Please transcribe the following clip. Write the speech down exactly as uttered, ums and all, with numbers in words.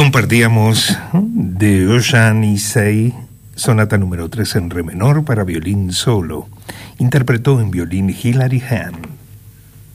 Compartíamos de Eugène Issei, sonata número tres en re menor para violín solo. Interpretó en violín Hilary Hahn.